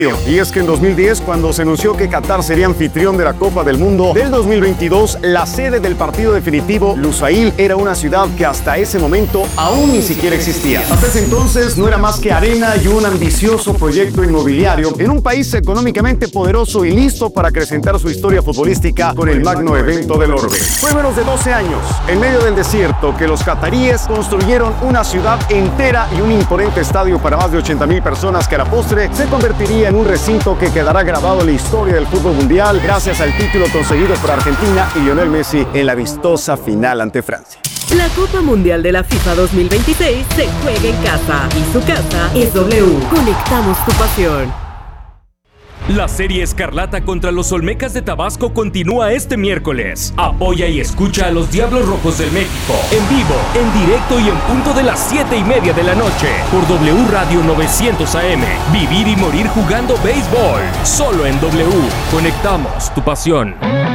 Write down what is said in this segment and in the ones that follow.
Y es que en 2010, cuando se anunció que Qatar sería anfitrión de la Copa del Mundo del 2022, la sede del partido definitivo, Lusail, era una ciudad que hasta ese momento aún ni siquiera existía. Hasta ese entonces no era más que arena y un ambicioso proyecto inmobiliario en un país económicamente poderoso y listo para acrecentar su historia futbolística con el magno evento del orbe. Fue menos de 12 años, en medio del desierto, que los cataríes construyeron una ciudad entera y un imponente estadio para más de 80,000 personas que a la postre se convertiría en un recinto que quedará grabado en la historia del fútbol mundial gracias al título conseguido por Argentina y Lionel Messi en la vistosa final ante Francia. La Copa Mundial de la FIFA 2026 se juega en casa y su casa es W. Conectamos tu pasión. La serie Escarlata contra los Olmecas de Tabasco continúa este miércoles. Apoya y escucha a los Diablos Rojos del México en vivo, en directo y en punto de las 7:30 de la noche por W Radio 900 AM. Vivir y morir jugando béisbol. Solo en W. Conectamos tu pasión.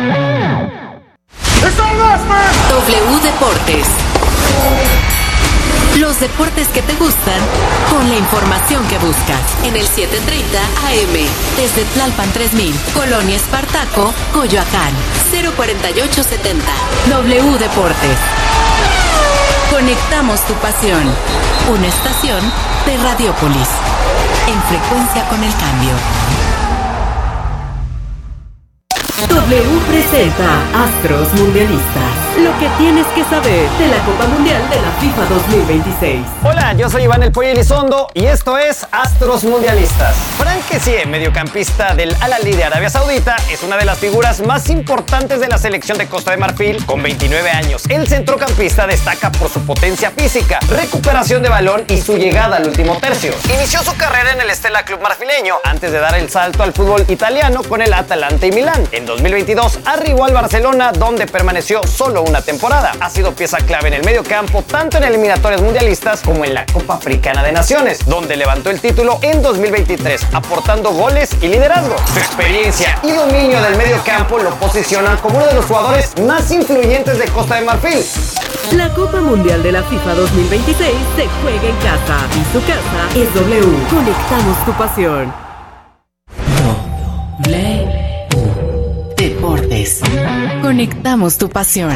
W Deportes. Los deportes que te gustan con la información que buscas. En el 7:30 AM. Desde Tlalpan 3000, Colonia Espartaco, Coyoacán. 04870. W Deportes. Conectamos tu pasión. Una estación de Radiopolis. En frecuencia con el cambio. W presenta Astros Mundialistas. Lo que tienes que saber de la Copa Mundial de la FIFA 2026. Hola, yo soy Iván El Pollo Elizondo y esto es Astros Mundialistas. Frank Kessie, mediocampista del Al-Ahly de Arabia Saudita, es una de las figuras más importantes de la selección de Costa de Marfil con 29 años. El centrocampista destaca por su potencia física, recuperación de balón y su llegada al último tercio. Inició su carrera en el Stella Club marfileño antes de dar el salto al fútbol italiano con el Atalanta y Milán. En 2022 arribó al Barcelona, donde permaneció solo una temporada. Ha sido pieza clave en el medio campo, tanto en eliminatorias mundialistas como en la Copa Africana de Naciones, donde levantó el título en 2023, aportando goles y liderazgo. Su experiencia y dominio del medio campo lo posicionan como uno de los jugadores más influyentes de Costa de Marfil. La Copa Mundial de la FIFA 2026 se juega en casa y su casa es W. Conectamos tu pasión. Deportes. Conectamos tu pasión.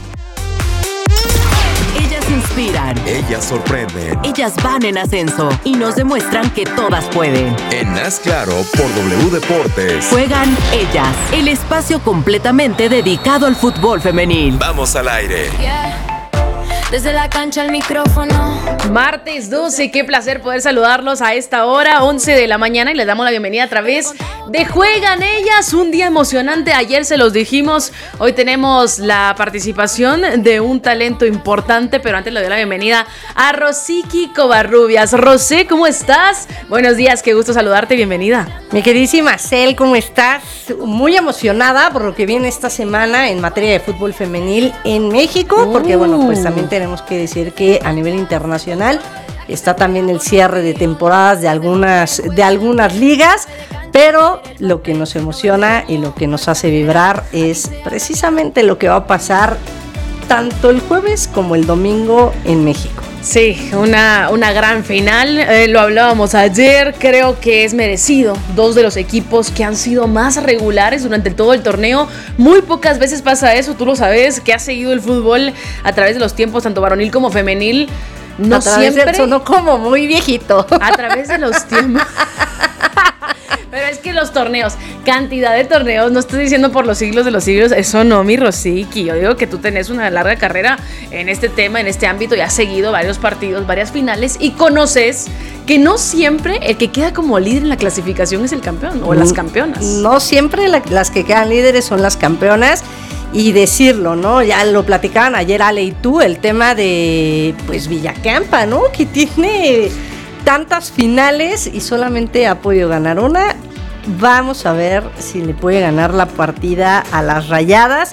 Ellas inspiran. Ellas sorprenden. Ellas van en ascenso y nos demuestran que todas pueden. En Haz Claro por W Deportes. Juegan ellas. El espacio completamente dedicado al fútbol femenil. Vamos al aire. Desde la cancha al micrófono. Martes 12, qué placer poder saludarlos a esta hora, 11 de la mañana, y les damos la bienvenida a través de Juegan Ellas, un día emocionante. Ayer se los dijimos, hoy tenemos la participación de un talento importante, pero antes le doy la bienvenida a Rosicky Covarrubias. Rosé, ¿cómo estás? Buenos días, qué gusto saludarte, bienvenida. Mi queridísima Cel, ¿cómo estás? Muy emocionada por lo que viene esta semana en materia de fútbol femenil en México, porque bueno, pues también tenemos que decir que a nivel internacional está también el cierre de temporadas de algunas ligas, pero lo que nos emociona y lo que nos hace vibrar es precisamente lo que va a pasar tanto el jueves como el domingo en México. Sí, una gran final, lo hablábamos ayer, creo que es merecido. Dos de los equipos que han sido más regulares durante todo el torneo, muy pocas veces pasa eso, tú lo sabes, que has seguido el fútbol a través de los tiempos, tanto varonil como femenil. No siempre. Sonó como muy viejito. A través de los tiempos. Pero es que los torneos, cantidad de torneos, no estoy diciendo por los siglos de los siglos, eso no, mi Rosicky. Yo digo que tú tenés una larga carrera en este tema, en este ámbito, y has seguido varios partidos, varias finales, y conoces que no siempre el que queda como líder en la clasificación es el campeón o las campeonas. No siempre las que quedan líderes son las campeonas. Y decirlo, ¿no? Ya lo platicaban ayer Ale y tú, el tema de, pues, Villacampa, ¿no? Que tiene tantas finales y solamente ha podido ganar una. Vamos a ver si le puede ganar la partida a las Rayadas,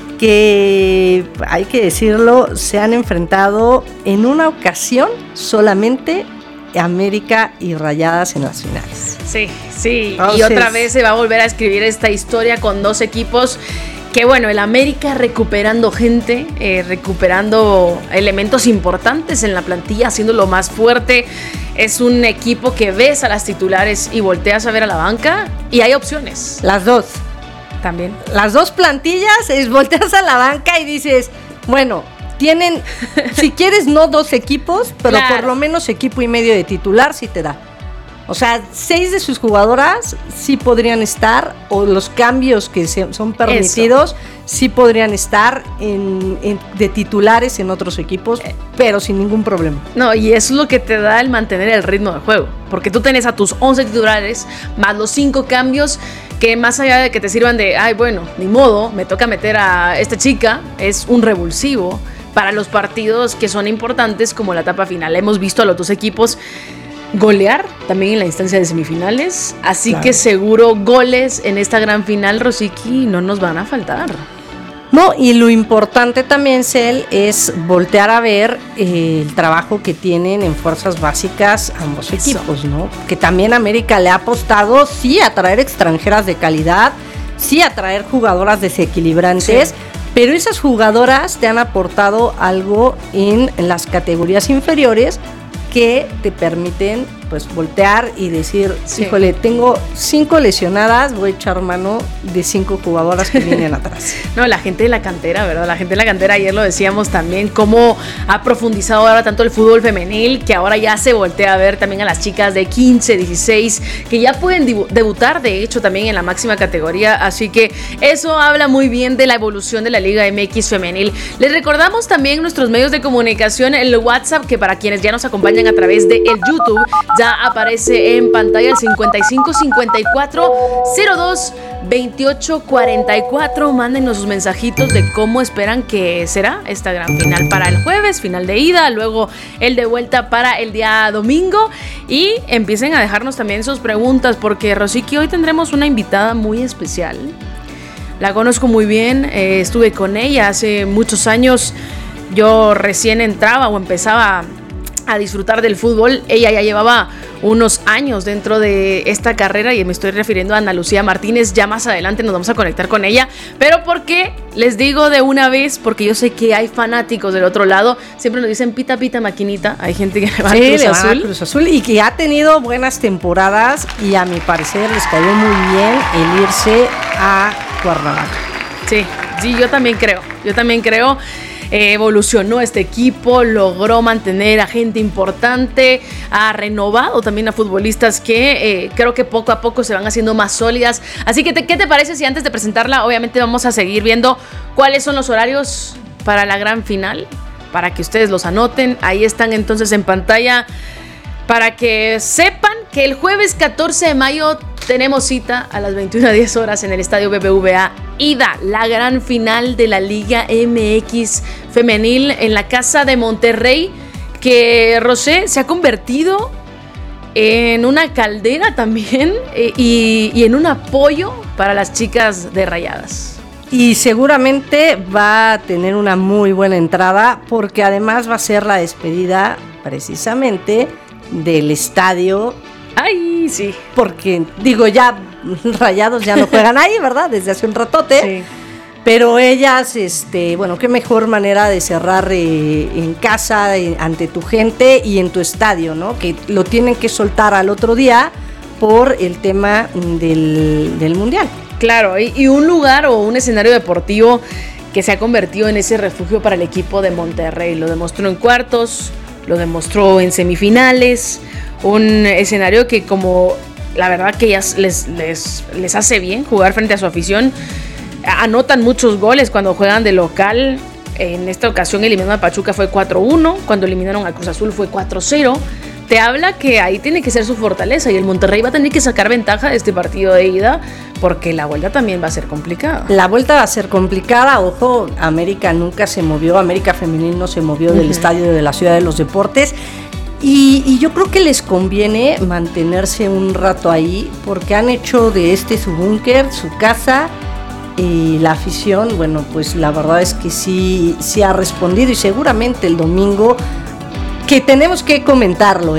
que, hay que decirlo, se han enfrentado en una ocasión solamente América y Rayadas en las finales. Sí, entonces, y otra vez se va a volver a escribir esta historia con dos equipos que, bueno, el América recuperando gente, recuperando elementos importantes en la plantilla, haciéndolo más fuerte. es un equipo que ves a las titulares y volteas a ver a la banca y hay opciones. Las dos. También. Las dos plantillas, volteas a la banca y dices, bueno, tienen, si quieres, no 2 equipos, pero claro, por lo menos equipo y medio de titular sí te da. O sea, 6 de sus jugadoras sí podrían estar, o los cambios que son permitidos, sí podrían estar de titulares en otros equipos, pero sin ningún problema. No, y eso es lo que te da el mantener el ritmo del juego, porque tú tenés a tus 11 titulares, más los 5 cambios, que más allá de que te sirvan de, ay, bueno, ni modo, me toca meter a esta chica, es un revulsivo para los partidos que son importantes como la etapa final. Hemos visto a los dos equipos golear también en la instancia de semifinales, así claro, que seguro goles en esta gran final, Rosicky, no nos van a faltar. No, y lo importante también, Cel, es voltear a ver el trabajo que tienen en fuerzas básicas ambos equipos, ¿no? Que también América le ha apostado, sí, a traer extranjeras de calidad, sí, a traer jugadoras desequilibrantes, sí, pero esas jugadoras te han aportado algo en las categorías inferiores que te permiten pues voltear y decir, sí, híjole, tengo 5 lesionadas, voy a echar mano de 5 jugadoras que vienen atrás. No, la gente de la cantera, ¿verdad? La gente de la cantera, ayer lo decíamos también, cómo ha profundizado ahora tanto el fútbol femenil, que ahora ya se voltea a ver también a las chicas de 15, 16, que ya pueden debutar, de hecho, también en la máxima categoría, así que eso habla muy bien de la evolución de la Liga MX femenil. Les recordamos también nuestros medios de comunicación, el WhatsApp, que para quienes ya nos acompañan a través de el YouTube, ya aparece en pantalla el 55 54 02 28 44. Mándenos sus mensajitos de cómo esperan que será esta gran final para el jueves, final de ida, luego el de vuelta para el día domingo, y empiecen a dejarnos también sus preguntas, porque Rosicky, hoy tendremos una invitada muy especial. La conozco muy bien, estuve con ella hace muchos años. Yo recién entraba o empezaba a disfrutar del fútbol. Ella ya llevaba unos años dentro de esta carrera y me estoy refiriendo a Ana Lucía Martínez. Ya más adelante nos vamos a conectar con ella, pero ¿por qué? Les digo de una vez, porque yo sé que hay fanáticos del otro lado, siempre nos dicen pita pita maquinita, hay gente que le va a Cruz Azul y que ha tenido buenas temporadas, y a mi parecer les cayó muy bien el irse a Cuernavaca. Sí, yo también creo. Evolucionó este equipo, logró mantener a gente importante, ha renovado también a futbolistas que creo que poco a poco se van haciendo más sólidas. Así que, ¿qué te parece si antes de presentarla, obviamente vamos a seguir viendo cuáles son los horarios para la gran final, para que ustedes los anoten? Ahí están entonces en pantalla, para que sepan que el jueves 14 de mayo tenemos cita a las 21:10 horas en el Estadio BBVA Ida, la gran final de la Liga MX femenil en la casa de Monterrey, que Rosé se ha convertido en una caldera también y en un apoyo para las chicas de Rayadas. Y seguramente va a tener una muy buena entrada, porque además va a ser la despedida precisamente del estadio. ¡Ay, sí! Porque, digo, ya Rayados ya no juegan ahí, ¿verdad? Desde hace un ratote. Sí. Pero ellas, bueno, qué mejor manera de cerrar en casa, ante tu gente y en tu estadio, ¿no? Que lo tienen que soltar al otro día por el tema del Mundial. Claro, y un lugar o un escenario deportivo que se ha convertido en ese refugio para el equipo de Monterrey. Lo demostró en cuartos, lo demostró en semifinales, un escenario que, como la verdad que ellas les hace bien jugar frente a su afición. Anotan muchos goles cuando juegan de local. En esta ocasión eliminaron a Pachuca, fue 4-1, cuando eliminaron a Cruz Azul fue 4-0. Te habla que ahí tiene que ser su fortaleza, y el Monterrey va a tener que sacar ventaja de este partido de ida, porque la vuelta también va a ser complicada. La vuelta va a ser complicada, ojo, América nunca se movió, América Femenil no se movió del estadio de la Ciudad de los Deportes, y yo creo que les conviene mantenerse un rato ahí, porque han hecho de su búnker, su casa, y la afición, bueno, pues la verdad es que sí ha respondido, y seguramente el domingo, que tenemos que comentarlo,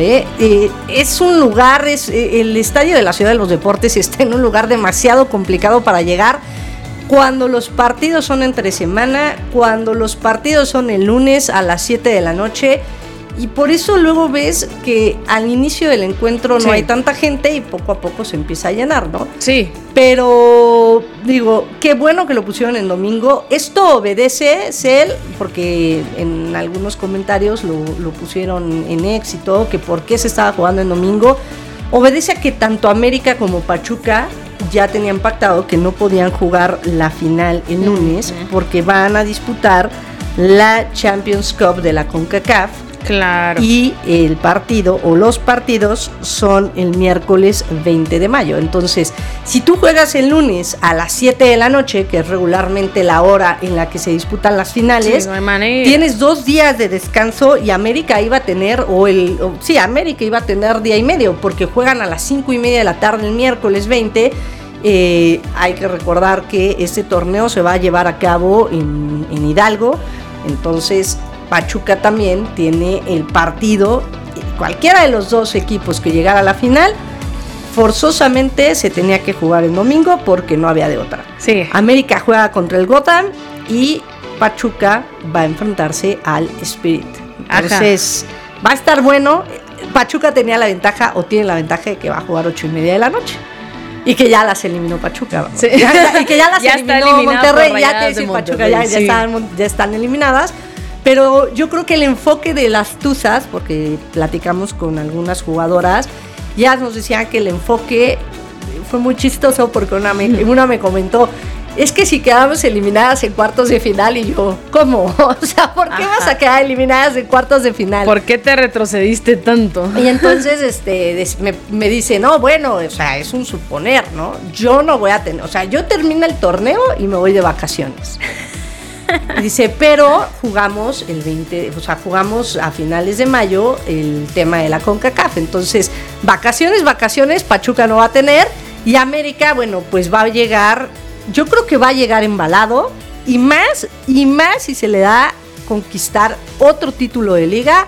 es un lugar, el estadio de la Ciudad de los Deportes está en un lugar demasiado complicado para llegar cuando los partidos son entre semana, cuando los partidos son el lunes a las 7 de la noche, Y por eso luego ves que al inicio del encuentro no hay tanta gente y poco a poco se empieza a llenar, ¿no? Sí. Pero, digo, qué bueno que lo pusieron en domingo. Esto obedece, Cel, porque en algunos comentarios lo pusieron en éxito, que por qué se estaba jugando en domingo. Obedece a que tanto América como Pachuca ya tenían pactado que no podían jugar la final el lunes porque van a disputar la Champions Cup de la CONCACAF. Claro. Y el partido o los partidos son el miércoles 20 de mayo. Entonces, si tú juegas el lunes a las 7 de la noche, que es regularmente la hora en la que se disputan las finales, no hay manera. Tienes 2 días de descanso y América iba a tener, América iba a tener día y medio, porque juegan a las 5:30 de la tarde el miércoles 20. Hay que recordar que este torneo se va a llevar a cabo en Hidalgo. Entonces Pachuca también tiene el partido, cualquiera de los dos equipos que llegara a la final, forzosamente se tenía que jugar el domingo porque no había de otra. Sí. América juega contra el Gotham y Pachuca va a enfrentarse al Spirit. Entonces, va a estar bueno. Pachuca tenía la ventaja, o tiene la ventaja de que va a jugar 8:30 de la noche. Y que ya las eliminó Pachuca. Sí. Y que ya las eliminó Monterrey. Ya te dice Pachuca, ya están eliminadas. Pero yo creo que el enfoque de las Tuzas, porque platicamos con algunas jugadoras, ya nos decían que el enfoque fue muy chistoso porque una me comentó, es que si quedamos eliminadas en cuartos de final, y yo, ¿cómo? O sea, ¿por qué vas a quedar eliminadas en cuartos de final? ¿Por qué te retrocediste tanto? Y entonces me dice, no, bueno, o sea, es un suponer, ¿no? Yo no voy a tener, o sea, yo termino el torneo y me voy de vacaciones. Dice, pero jugamos jugamos a finales de mayo el tema de la CONCACAF. Entonces, vacaciones, Pachuca no va a tener. Y América, bueno, pues va a llegar, yo creo que va a llegar embalado. Y más si se le da conquistar otro título de liga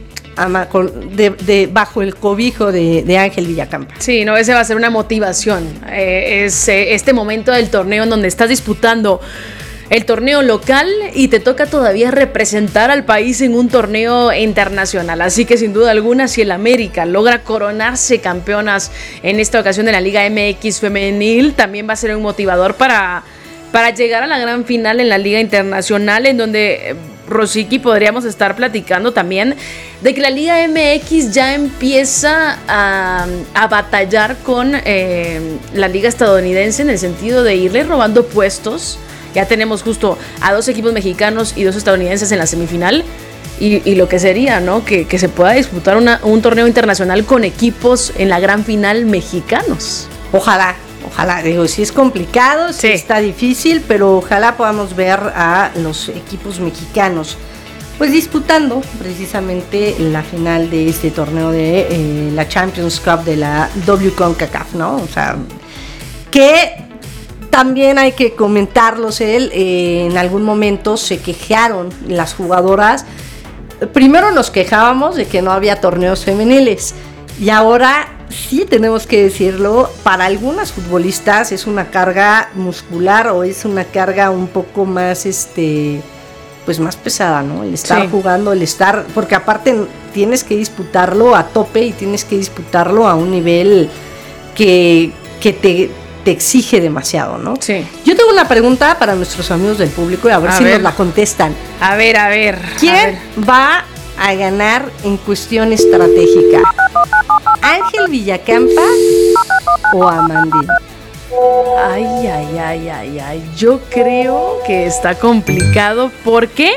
bajo el cobijo de Ángel Villacampa. Sí, no, ese va a ser una motivación. Es este momento del torneo en donde estás disputando el torneo local y te toca todavía representar al país en un torneo internacional. Así que sin duda alguna, si el América logra coronarse campeonas en esta ocasión de la Liga MX femenil, también va a ser un motivador para llegar a la gran final en la Liga Internacional, en donde, Rosicky, podríamos estar platicando también de que la Liga MX ya empieza a batallar con la Liga estadounidense, en el sentido de irle robando puestos. Ya tenemos justo a 2 equipos mexicanos y 2 estadounidenses en la semifinal. Y lo que sería, ¿no? Que se pueda disputar un torneo internacional con equipos en la gran final mexicanos. Ojalá, digo, sí es complicado, sí está difícil, pero ojalá podamos ver a los equipos mexicanos pues disputando precisamente la final de este torneo de la Champions Cup de la WCONCACAF, ¿no? O sea, que también hay que comentarlos, en algún momento se quejaron las jugadoras. Primero nos quejábamos de que no había torneos femeniles y ahora sí tenemos que decirlo, para algunas futbolistas es una carga muscular o es una carga un poco más pues más pesada, ¿no? El estar jugando, porque aparte tienes que disputarlo a tope y tienes que disputarlo a un nivel que te exige demasiado, ¿no? Sí. Yo tengo una pregunta para nuestros amigos del público y a ver si nos la contestan. A ver. ¿Quién va a ganar en cuestión estratégica? ¿Ángel Villacampa o Amandine? Ay. Yo creo que está complicado. ¿Por qué?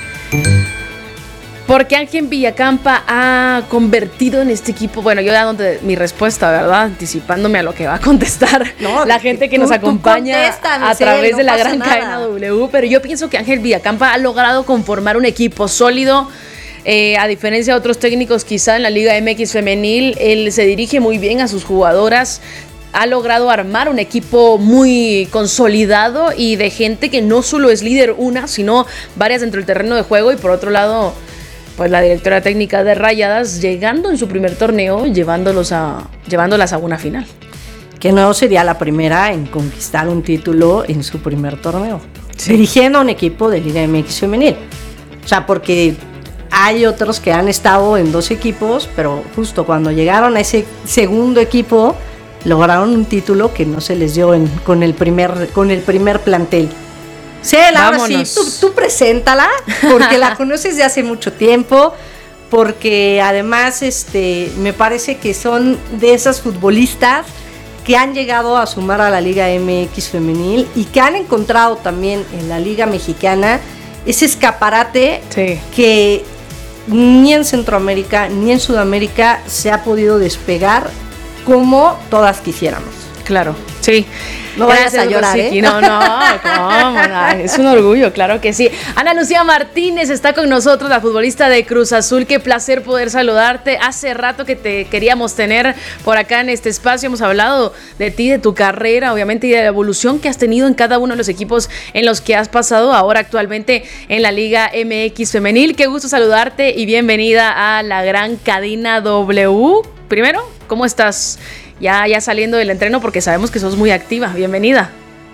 Porque Ángel Villacampa ha convertido en este equipo, bueno, yo dando mi respuesta, ¿verdad? Anticipándome a lo que va a contestar la gente que nos acompaña a través de la gran cadena W, pero yo pienso que Ángel Villacampa ha logrado conformar un equipo sólido, a diferencia de otros técnicos quizá en la Liga MX femenil. Él se dirige muy bien a sus jugadoras, ha logrado armar un equipo muy consolidado y de gente que no solo es líder una, sino varias dentro del terreno de juego. Y por otro lado, pues la directora técnica de Rayadas llegando en su primer torneo, llevándolas a una final. Que no sería la primera en conquistar un título en su primer torneo, dirigiendo a un equipo de Liga MX femenil. O sea, porque hay otros que han estado en 2 equipos, pero justo cuando llegaron a ese segundo equipo, lograron un título que no se les dio con el primer plantel. Cela, ahora sí, tú preséntala, porque la conoces de hace mucho tiempo, porque además me parece que son de esas futbolistas que han llegado a sumar a la Liga MX femenil y que han encontrado también en la Liga Mexicana ese escaparate que ni en Centroamérica ni en Sudamérica se ha podido despegar como todas quisiéramos. Claro, sí. No vayas a llorar, ¿eh? No, ¿cómo? Es un orgullo, claro que sí. Ana Lucía Martínez está con nosotros, la futbolista de Cruz Azul. Qué placer poder saludarte. Hace rato que te queríamos tener por acá en este espacio. Hemos hablado de ti, de tu carrera, obviamente, y de la evolución que has tenido en cada uno de los equipos en los que has pasado ahora actualmente en la Liga MX Femenil. Qué gusto saludarte y bienvenida a la gran cadena W. Primero, ¿cómo estás? Ya saliendo del entreno, porque sabemos que sos muy activa. Bienvenida.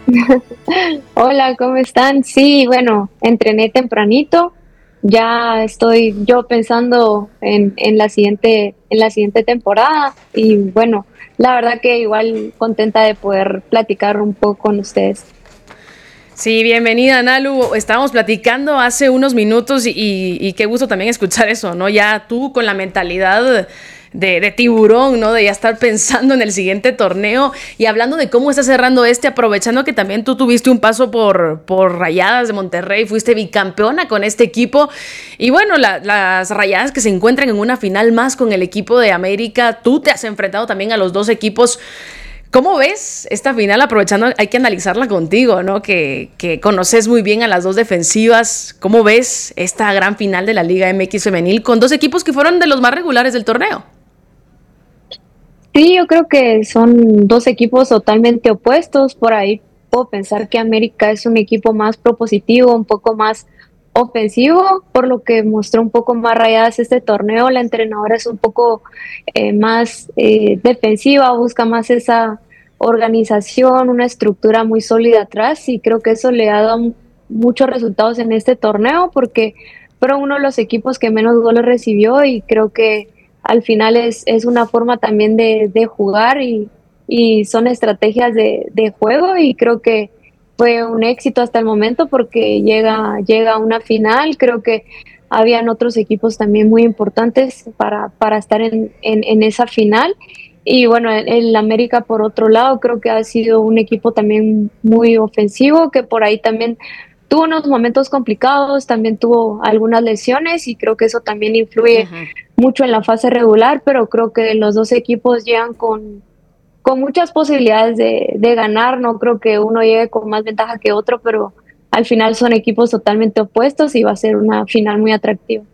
Hola, ¿cómo están? Sí, bueno, entrené tempranito. Ya estoy yo pensando en la siguiente temporada. Y bueno, la verdad que igual contenta de poder platicar un poco con ustedes. Sí, bienvenida, Nalu. Estábamos platicando hace unos minutos y qué gusto también escuchar eso, ¿no? Ya tú con la mentalidad de tiburón, ¿no? De ya estar pensando en el siguiente torneo y hablando de cómo está cerrando aprovechando que también tú tuviste un paso por Rayadas de Monterrey, fuiste bicampeona con este equipo y bueno, las Rayadas que se encuentran en una final más con el equipo de América, tú te has enfrentado también a los 2 equipos. ¿Cómo ves esta final? Aprovechando, hay que analizarla contigo, ¿no? Que conoces muy bien a las 2 defensivas. ¿Cómo ves esta gran final de la Liga MX Femenil con 2 equipos que fueron de los más regulares del torneo? Sí, yo creo que son 2 equipos totalmente opuestos. Por ahí puedo pensar que América es un equipo más propositivo, un poco más ofensivo, por lo que mostró un poco más Rayadas este torneo. La entrenadora es un poco más defensiva, busca más esa organización, una estructura muy sólida atrás, y creo que eso le ha dado muchos resultados en este torneo, porque fueron uno de los equipos que menos goles recibió, y creo que al final es una forma también de jugar y son estrategias de juego, y creo que fue un éxito hasta el momento porque llega a una final. Creo que habían otros equipos también muy importantes para estar en esa final. Y bueno, el América, por otro lado, creo que ha sido un equipo también muy ofensivo, que por ahí también tuvo unos momentos complicados, también tuvo algunas lesiones, y creo que eso también influye mucho en la fase regular, pero creo que los 2 equipos llegan con muchas posibilidades de ganar. No creo que uno llegue con más ventaja que otro, pero al final son equipos totalmente opuestos y va a ser una final muy atractiva.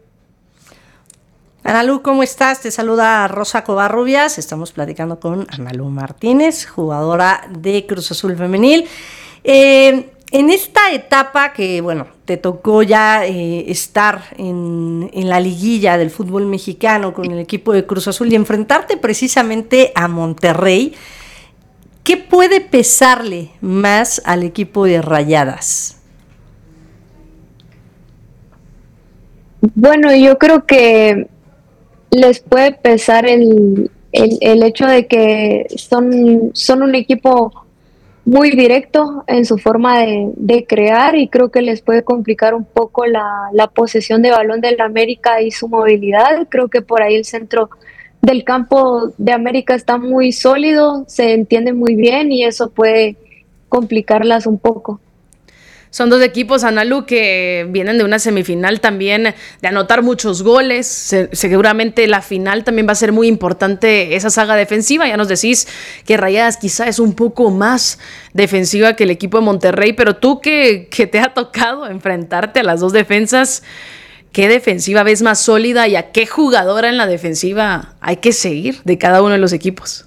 Analu, ¿cómo estás? Te saluda Rosa Covarrubias. Estamos platicando con Analu Martínez, jugadora de Cruz Azul Femenil. En esta etapa que, bueno, te tocó ya estar en la liguilla del fútbol mexicano con el equipo de Cruz Azul y enfrentarte precisamente a Monterrey, ¿qué puede pesarle más al equipo de Rayadas? Bueno, yo creo que les puede pesar el hecho de que son un equipo muy directo en su forma de crear, y creo que les puede complicar un poco la posesión de balón del América y su movilidad. Creo que por ahí el centro del campo de América está muy sólido, se entiende muy bien, y eso puede complicarlas un poco. Son 2 equipos, Analu, que vienen de una semifinal también de anotar muchos goles. Seguramente la final también va a ser muy importante esa saga defensiva. Ya nos decís que Rayadas quizá es un poco más defensiva que el equipo de Monterrey, pero tú que te ha tocado enfrentarte a las 2 defensas, ¿qué defensiva ves más sólida y a qué jugadora en la defensiva hay que seguir de cada uno de los equipos?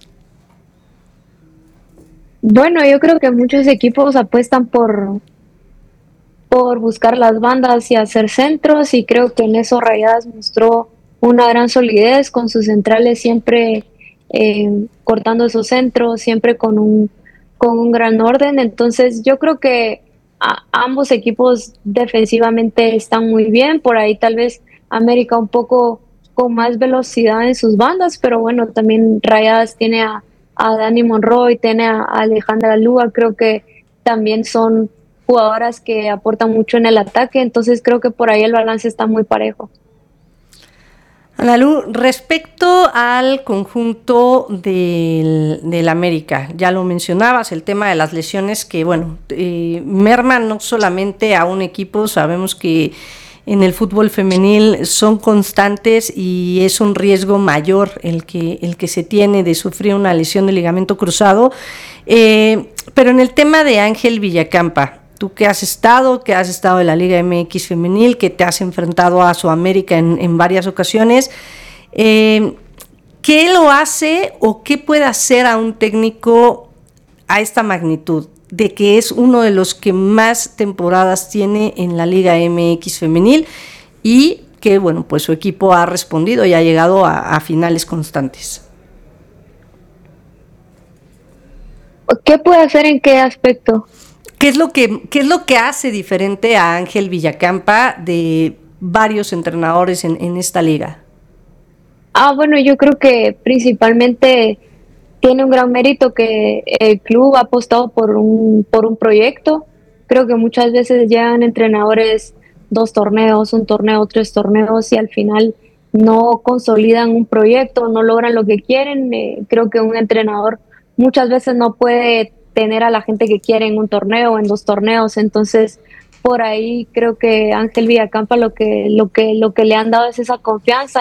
Bueno, yo creo que muchos equipos apuestan por buscar las bandas y hacer centros, y creo que en eso Rayadas mostró una gran solidez con sus centrales siempre cortando esos centros, siempre con un gran orden. Entonces yo creo que ambos equipos defensivamente están muy bien. Por ahí tal vez América un poco con más velocidad en sus bandas, pero bueno, también Rayadas tiene a Dani Monroy, tiene a Alejandra Lúa, creo que también son jugadoras que aportan mucho en el ataque, entonces creo que por ahí el balance está muy parejo. Analu, respecto al conjunto del América, ya lo mencionabas, el tema de las lesiones que, bueno, merman no solamente a un equipo, sabemos que en el fútbol femenil son constantes y es un riesgo mayor el que se tiene de sufrir una lesión de ligamento cruzado, pero en el tema de Ángel Villacampa, tú que has estado en la Liga MX femenil, que te has enfrentado a Sudamérica en varias ocasiones, ¿qué lo hace o qué puede hacer a un técnico a esta magnitud? De que es uno de los que más temporadas tiene en la Liga MX femenil y que, bueno, pues su equipo ha respondido y ha llegado a finales constantes. ¿Qué puede hacer en qué aspecto? ¿Qué es lo que hace diferente a Ángel Villacampa de varios entrenadores en esta liga? Bueno, yo creo que principalmente tiene un gran mérito que el club ha apostado por un proyecto. Creo que muchas veces llegan entrenadores 2 torneos, 1 torneo, 3 torneos y al final no consolidan un proyecto, no logran lo que quieren. Creo que un entrenador muchas veces no puede tener a la gente que quiere en un torneo, en 2 torneos, entonces por ahí creo que Ángel Villacampa lo que le han dado es esa confianza,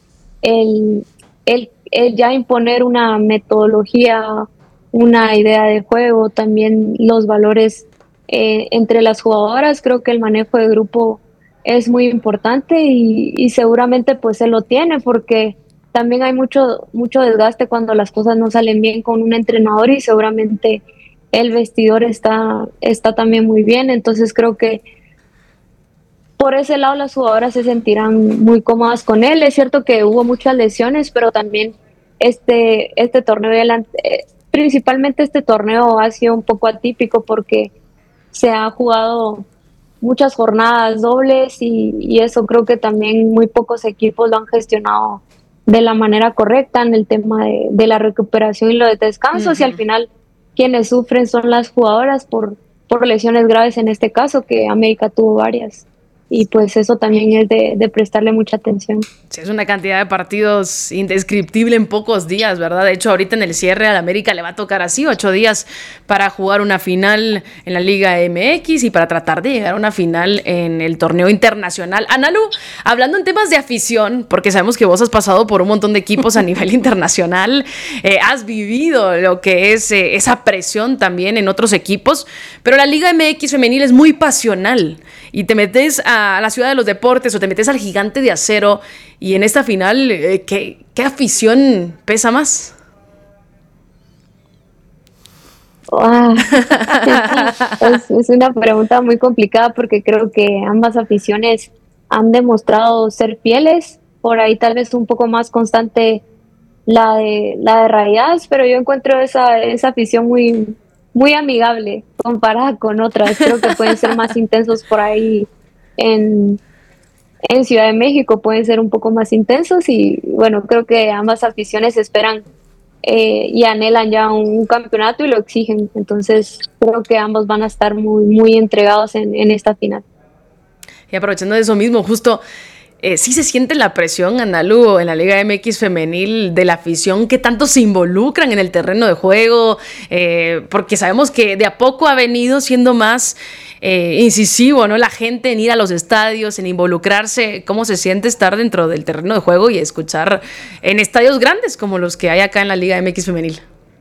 el ya imponer una metodología, una idea de juego, también los valores entre las jugadoras. Creo que el manejo de grupo es muy importante y seguramente pues él lo tiene porque también hay mucho desgaste cuando las cosas no salen bien con un entrenador y seguramente el vestidor está también muy bien, entonces creo que por ese lado las jugadoras se sentirán muy cómodas con él. Es cierto que hubo muchas lesiones, pero también este torneo, principalmente este torneo ha sido un poco atípico porque se ha jugado muchas jornadas dobles y eso creo que también muy pocos equipos lo han gestionado de la manera correcta en el tema de la recuperación y lo de descansos. Y al final quienes sufren son las jugadoras por lesiones graves en este caso, que América tuvo varias. Y pues eso también es de prestarle mucha atención. Sí, es una cantidad de partidos indescriptible en pocos días, ¿verdad? De hecho, ahorita en el cierre al América le va a tocar así 8 días para jugar una final en la Liga MX y para tratar de llegar a una final en el torneo internacional. Analu, hablando en temas de afición, porque sabemos que vos has pasado por un montón de equipos a nivel internacional, has vivido lo que es esa presión también en otros equipos, pero la Liga MX femenil es muy pasional y te metes a la Ciudad de los Deportes o te metes al Gigante de Acero y en esta final, ¿qué afición pesa más? Es una pregunta muy complicada porque creo que ambas aficiones han demostrado ser fieles, por ahí tal vez un poco más constante la de Rayadas, pero yo encuentro esa afición muy amigable comparada con otras. Creo que pueden ser más intensos por ahí en Ciudad de México, pueden ser un poco más intensos y bueno, creo que ambas aficiones esperan y anhelan ya un campeonato y lo exigen, entonces creo que ambos van a estar muy entregados en esta final. Y aprovechando de eso mismo, justo sí se siente la presión, Analu, en la Liga MX femenil de la afición, que tanto se involucran en el terreno de juego, porque sabemos que de a poco ha venido siendo más incisivo, ¿no? La gente en ir a los estadios, en involucrarse. ¿Cómo se siente estar dentro del terreno de juego y escuchar en estadios grandes como los que hay acá en la Liga MX femenil?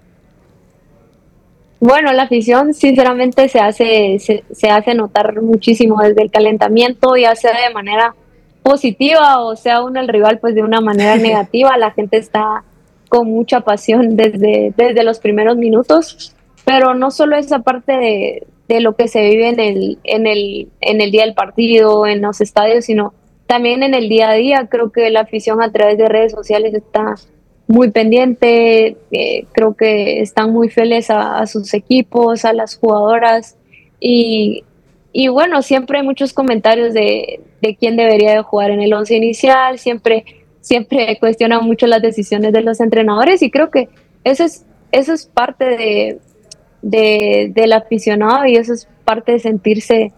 Bueno, la afición sinceramente se hace notar muchísimo desde el calentamiento, ya sea de manera positiva o sea uno el rival pues de una manera negativa. La gente está con mucha pasión desde los primeros minutos, pero no solo esa parte de lo que se vive en el día del partido, en los estadios, sino también en el día a día. Creo que la afición a través de redes sociales está muy pendiente, creo que están muy fieles a sus equipos, a las jugadoras y bueno, siempre hay muchos comentarios de de quién debería de jugar en el 11 inicial, siempre cuestionan mucho las decisiones de los entrenadores, y creo que eso es parte del aficionado, y eso es parte de sentirse,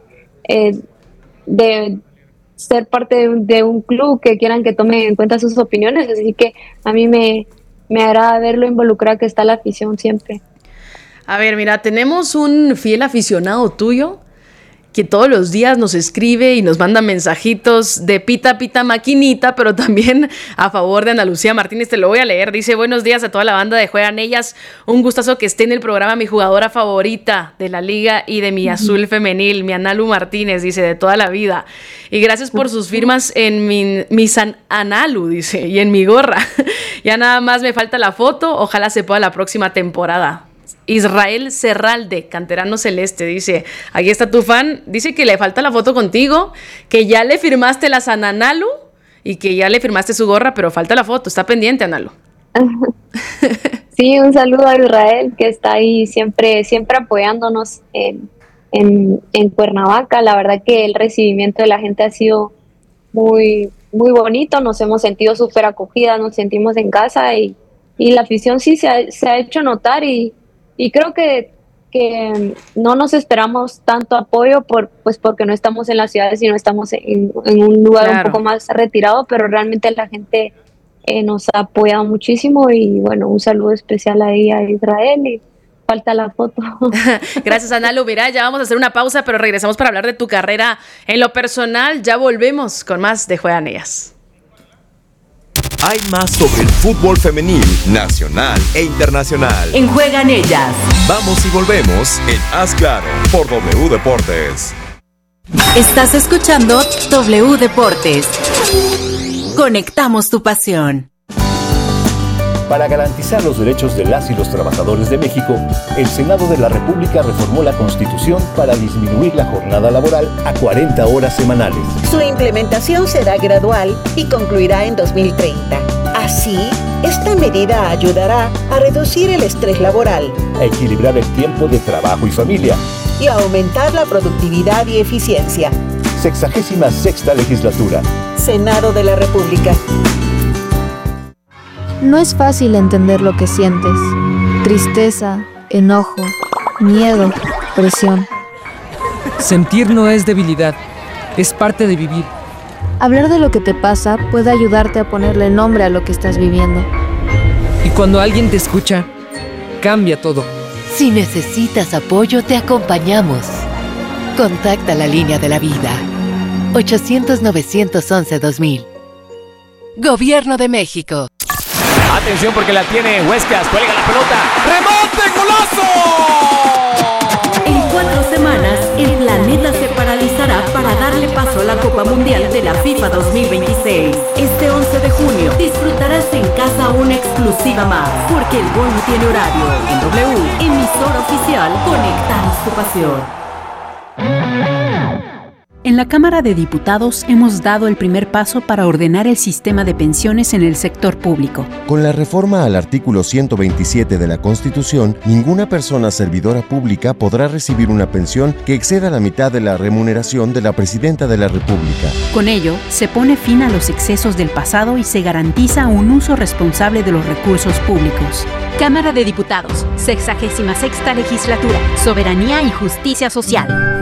de ser parte de un club, que quieran que tomen en cuenta sus opiniones. Así que a mí me agrada verlo involucrado, que está la afición siempre. A ver, mira, tenemos un fiel aficionado tuyo que todos los días nos escribe y nos manda mensajitos de pita, pita, maquinita, pero también a favor de Ana Lucía Martínez. Te lo voy a leer. Dice: buenos días a toda la banda de Juegan Ellas. Un gustazo que esté en el programa mi jugadora favorita de la liga y de mi azul femenil, mi Analu Martínez, dice, de toda la vida. Y gracias por sus firmas en mi San Analu, dice, y en mi gorra. Ya nada más me falta la foto. Ojalá se pueda la próxima temporada. Israel Serralde, canterano celeste, dice: aquí está tu fan, dice que le falta la foto contigo, que ya le firmaste la San Analu y que ya le firmaste su gorra, pero falta la foto, está pendiente, Analu. Sí, un saludo a Israel, que está ahí siempre apoyándonos en Cuernavaca. La verdad que el recibimiento de la gente ha sido muy, muy bonito, nos hemos sentido súper acogidas, nos sentimos en casa, y la afición sí se ha hecho notar, y creo que no nos esperamos tanto apoyo porque no estamos en la ciudad, sino estamos en un lugar un poco más retirado, pero realmente la gente nos ha apoyado muchísimo. Y bueno, un saludo especial ahí a Israel, y falta la foto. Gracias, Analu. Mira, ya vamos a hacer una pausa, pero regresamos para hablar de tu carrera en lo personal. Ya volvemos con más de Juegan Ellas. Hay más sobre el fútbol femenil, nacional e internacional. En Juegan Ellas. Vamos y volvemos en Haz Claro por W Deportes. Estás escuchando W Deportes. Conectamos tu pasión. Para garantizar los derechos de las y los trabajadores de México, el Senado de la República reformó la Constitución para disminuir la jornada laboral a 40 horas semanales. Su implementación será gradual y concluirá en 2030. Así, esta medida ayudará a reducir el estrés laboral, a equilibrar el tiempo de trabajo y familia y a aumentar la productividad y eficiencia. 66ª legislatura. Senado de la República. No es fácil entender lo que sientes. Tristeza, enojo, miedo, presión. Sentir no es debilidad, es parte de vivir. Hablar de lo que te pasa puede ayudarte a ponerle nombre a lo que estás viviendo. Y cuando alguien te escucha, cambia todo. Si necesitas apoyo, te acompañamos. Contacta la línea de la vida. 800-911-2000. Gobierno de México. Atención porque la tiene Huescas, cuelga la pelota. ¡Remate, golazo! En 4 semanas, el planeta se paralizará para darle paso a la Copa Mundial de la FIFA 2026. Este 11 de junio disfrutarás en casa una exclusiva más, porque el gol no tiene horario. En W, emisora oficial, conectamos tu pasión. En la Cámara de Diputados hemos dado el primer paso para ordenar el sistema de pensiones en el sector público. Con la reforma al artículo 127 de la Constitución, ninguna persona servidora pública podrá recibir una pensión que exceda la mitad de la remuneración de la Presidenta de la República. Con ello, se pone fin a los excesos del pasado y se garantiza un uso responsable de los recursos públicos. Cámara de Diputados, 66ª legislatura, Soberanía y Justicia Social.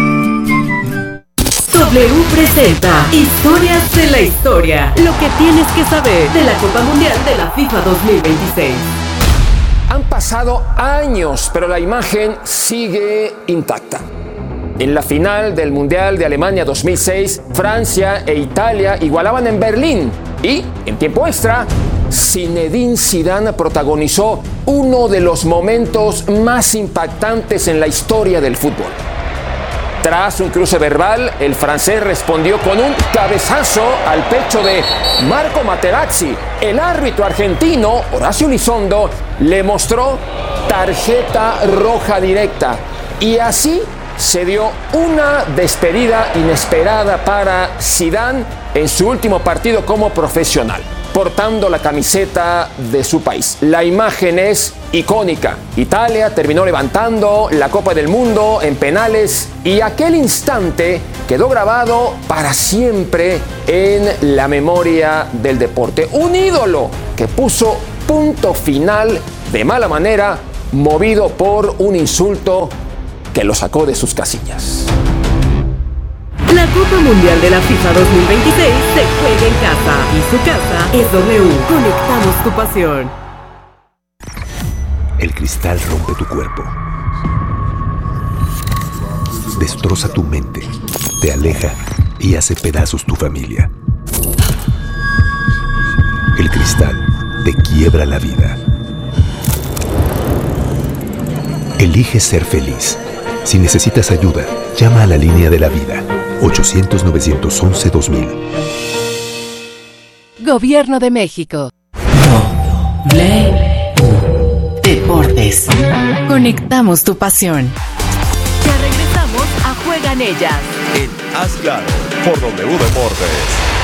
W presenta Historias de la Historia. Lo que tienes que saber de la Copa Mundial de la FIFA 2026. Han pasado años, pero la imagen sigue intacta. En la final del Mundial de Alemania 2006, Francia e Italia igualaban en Berlín. Y, en tiempo extra, Zinedine Zidane protagonizó uno de los momentos más impactantes en la historia del fútbol. Tras un cruce verbal, el francés respondió con un cabezazo al pecho de Marco Materazzi. El árbitro argentino, Horacio Elizondo, le mostró tarjeta roja directa. Y así se dio una despedida inesperada para Zidane en su último partido como profesional. portando la camiseta de su país. La imagen es icónica. Italia terminó levantando la Copa del Mundo en penales y aquel instante quedó grabado para siempre en la memoria del deporte. Un ídolo que puso punto final de mala manera, movido por un insulto que lo sacó de sus casillas. La Copa Mundial de la FIFA 2026 se juega en casa y su casa es W. Conectamos tu pasión. El cristal rompe tu cuerpo, destroza tu mente, te aleja y hace pedazos tu familia. El cristal te quiebra la vida. Elige ser feliz. Si necesitas ayuda, llama a la línea de la vida. 800-911-2000. Gobierno de México. Deportes. Conectamos tu pasión. Ya regresamos a Juegan Ellas. En Haz Claro, por W Deportes.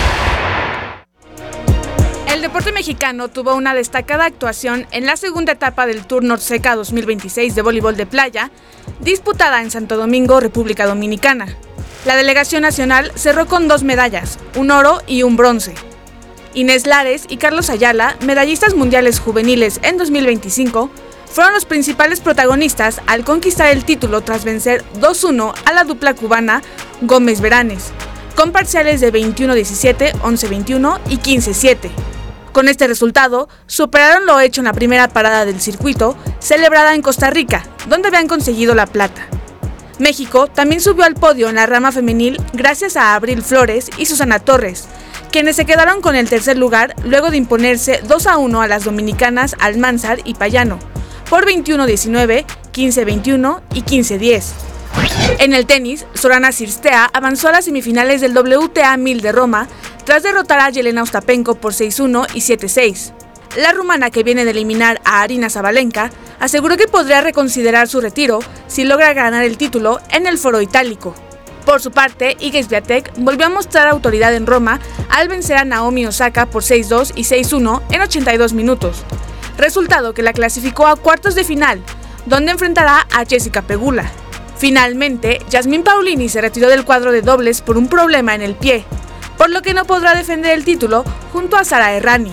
El deporte mexicano tuvo una destacada actuación en la segunda etapa del Tour Norseca 2026 de voleibol de playa, disputada en Santo Domingo, República Dominicana. La delegación nacional cerró con 2 medallas, un oro y un bronce. Inés Lares y Carlos Ayala, medallistas mundiales juveniles en 2025, fueron los principales protagonistas al conquistar el título tras vencer 2-1 a la dupla cubana Gómez Veranes, con parciales de 21-17, 11-21 y 15-7. Con este resultado, superaron lo hecho en la primera parada del circuito, celebrada en Costa Rica, donde habían conseguido la plata. México también subió al podio en la rama femenil gracias a Abril Flores y Susana Torres, quienes se quedaron con el tercer lugar luego de imponerse 2-1 a las dominicanas Almanzar y Payano, por 21-19, 15-21 y 15-10. En el tenis, Sorana Cirstea avanzó a las semifinales del WTA 1000 de Roma tras derrotar a Yelena Ostapenko por 6-1 y 7-6. La rumana, que viene de eliminar a Arina Sabalenka, aseguró que podría reconsiderar su retiro si logra ganar el título en el Foro Itálico. Por su parte, Iga Swiatek volvió a mostrar autoridad en Roma al vencer a Naomi Osaka por 6-2 y 6-1 en 82 minutos, resultado que la clasificó a cuartos de final, donde enfrentará a Jessica Pegula. Finalmente, Yasmín Paolini se retiró del cuadro de dobles por un problema en el pie, por lo que no podrá defender el título junto a Sara Errani.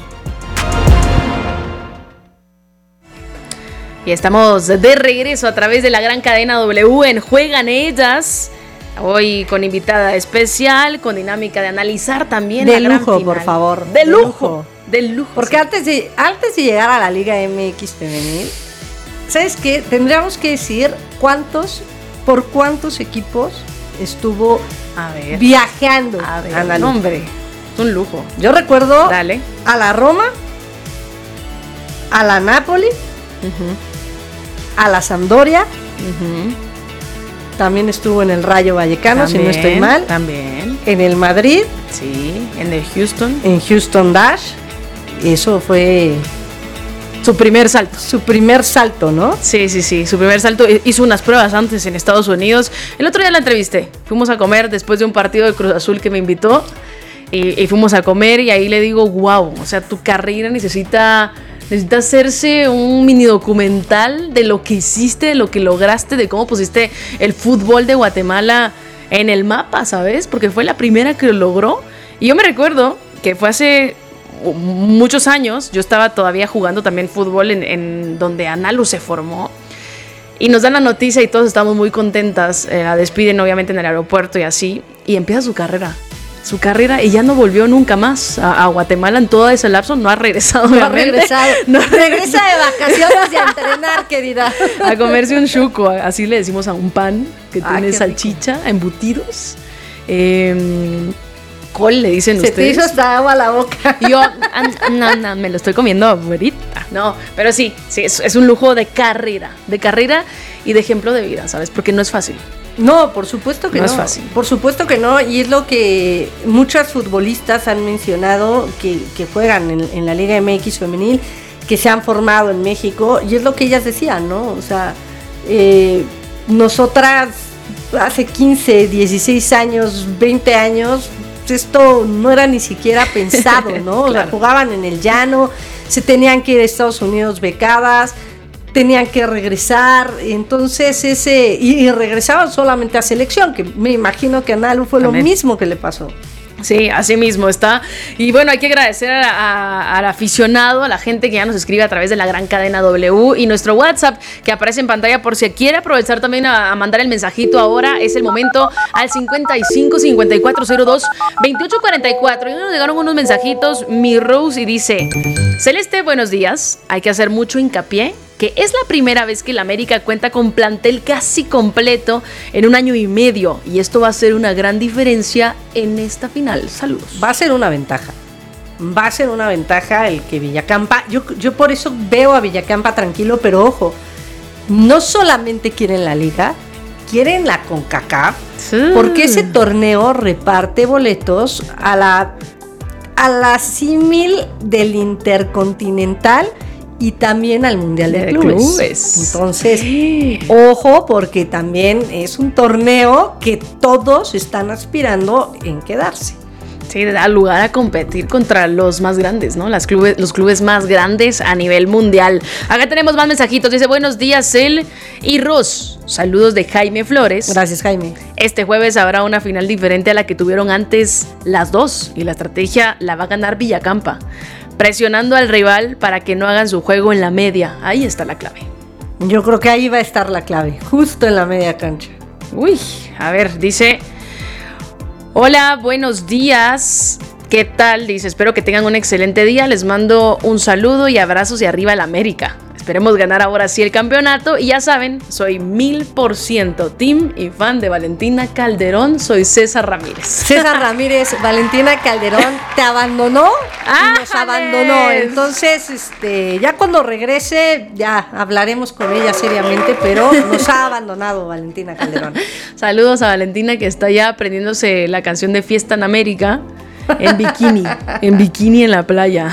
Y estamos de regreso a través de la gran cadena W en Juegan Ellas. Hoy con invitada especial, con dinámica de analizar también de la gran lujo, final. por favor. De lujo. De lujo. Porque sí. antes de llegar a la Liga MX femenil, ¿sabes qué? Tendríamos que decir por cuántos equipos estuvo viajando. A ver, hombre, es un lujo. Yo recuerdo Dale. a la Roma, a la Napoli, a la Sampdoria, también estuvo en el Rayo Vallecano, si no estoy mal. También. En el Madrid. Sí, en el Houston. En Houston Dash. Eso fue su primer salto. Su primer salto, ¿no? Sí, su primer salto. Hizo unas pruebas antes en Estados Unidos. El otro día la entrevisté. Fuimos a comer después de un partido de Cruz Azul que me invitó. Y fuimos a comer y ahí le digo, wow, o sea, tu carrera necesita hacerse un mini documental de lo que hiciste, de lo que lograste, de cómo pusiste el fútbol de Guatemala en el mapa, ¿sabes? Porque fue la primera que lo logró. Y yo me recuerdo que fue hace muchos años, yo estaba todavía jugando también fútbol en donde Analu se formó. Y nos dan la noticia y todos estamos muy contentas. La despiden obviamente en el aeropuerto y así. Y empieza su carrera y ya no volvió nunca más a Guatemala en todo ese lapso. No ha regresado. No ha regresado. Regresa de vacaciones y a entrenar, querida. A comerse un chuco, así le decimos a un pan que tiene salchicha, embutidos. Col, le dicen ustedes. Se te hizo hasta agua a la boca. Yo, no, me lo estoy comiendo ahorita. No, pero sí, es un lujo de carrera y de ejemplo de vida, ¿sabes? Porque no es fácil. No, por supuesto que no. No es fácil. Por supuesto que no, y es lo que muchas futbolistas han mencionado que juegan en la Liga MX femenil, que se han formado en México, y es lo que ellas decían, ¿no? O sea, nosotras hace 15, 16 años, 20 años, esto no era ni siquiera pensado, ¿no? Claro. O sea, jugaban en el llano, se tenían que ir a Estados Unidos becadas, tenían que regresar, entonces y regresaban solamente a selección, que me imagino que a Nalu fue también lo mismo que le pasó. Sí, así mismo está. Y bueno, hay que agradecer al aficionado, a la gente que ya nos escribe a través de la gran cadena W y nuestro WhatsApp que aparece en pantalla por si quiere aprovechar también a mandar el mensajito ahora. Es el momento al 55 5402 2844. Y nos llegaron unos mensajitos, mi Rose, y dice: Celeste, buenos días. Hay que hacer mucho hincapié que es la primera vez que la América cuenta con plantel casi completo en 1 año y medio, y esto va a ser una gran diferencia en esta final. Saludos. Va a ser una ventaja el que Villacampa, yo por eso veo a Villacampa tranquilo, pero ojo, no solamente quieren la Liga, quieren la CONCACAF, sí, porque ese torneo reparte boletos a la símil del Intercontinental y también al Mundial de Clubes. Entonces, ojo, porque también es un torneo que todos están aspirando en quedarse. Sí, da lugar a competir contra los más grandes, ¿no? Los clubes más grandes a nivel mundial. Acá tenemos más mensajitos. Dice: buenos días, Cel y Ros. Saludos de Jaime Flores. Gracias, Jaime. Este jueves habrá una final diferente a la que tuvieron antes las dos, y la estrategia la va a ganar Villacampa, presionando al rival para que no hagan su juego en la media. Ahí está la clave. Yo creo que ahí va a estar la clave, justo en la media cancha. Uy, a ver, dice: hola, buenos días. ¿Qué tal? Dice: espero que tengan un excelente día. Les mando un saludo y abrazos y arriba el América. Esperemos ganar ahora sí el campeonato. Y ya saben, soy 1000% team y fan de Valentina Calderón. Soy César Ramírez. César Ramírez, Valentina Calderón te abandonó y nos abandonó. Entonces, ya cuando regrese, ya hablaremos con ella seriamente, pero nos ha abandonado Valentina Calderón. Saludos a Valentina, que está ya aprendiéndose la canción de Fiesta en América. En bikini en la playa.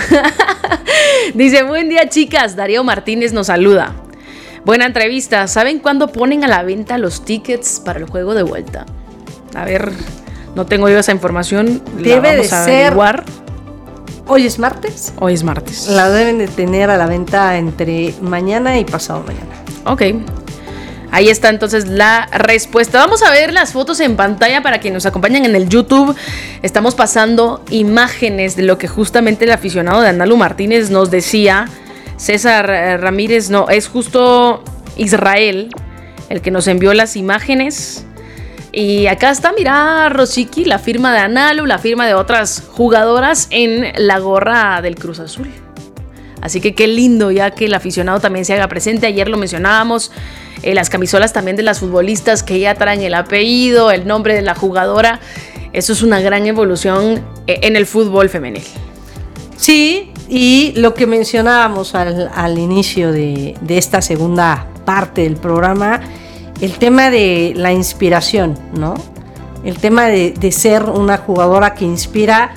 Dice: buen día, chicas. Darío Martínez nos saluda. Buena entrevista. ¿Saben cuándo ponen a la venta los tickets para el juego de vuelta? A ver, no tengo yo esa información. Debe de ser averiguar. ¿Hoy es martes? Hoy es martes. La deben de tener a la venta entre mañana y pasado mañana. Ok. Ahí está entonces la respuesta. Vamos a ver las fotos en pantalla para quienes nos acompañan en el YouTube. Estamos pasando imágenes de lo que justamente el aficionado de Analu Martínez nos decía. César Ramírez, no, es justo Israel el que nos envió las imágenes. Y acá está, mira, Rosicky, la firma de Analu, la firma de otras jugadoras en la gorra del Cruz Azul. Así que qué lindo ya que el aficionado también se haga presente. Ayer lo mencionábamos, las camisolas también de las futbolistas que ya traen el apellido, el nombre de la jugadora. Eso es una gran evolución en el fútbol femenil. Sí, y lo que mencionábamos al inicio de esta segunda parte del programa, el tema de la inspiración, ¿no? El tema de ser una jugadora que inspira.